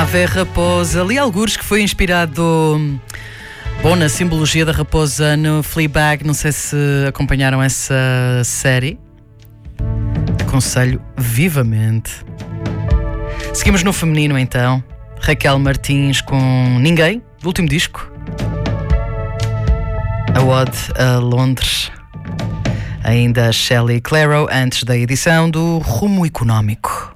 Ave Raposa, ali algures que foi inspirado, bom, na simbologia da raposa no Fleabag. Não sei se acompanharam essa série. Aconselho vivamente. Seguimos no feminino então. Raquel Martins com Ninguém, do último disco. A Ode a Londres. Ainda Shelley Claro, antes da edição do Rumo Económico.